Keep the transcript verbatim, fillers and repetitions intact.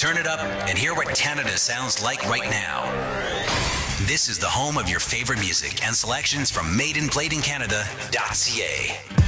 turn it up and hear what Canada sounds like right now. This is the home of your favorite music and selections from made and played in Canada dot c a.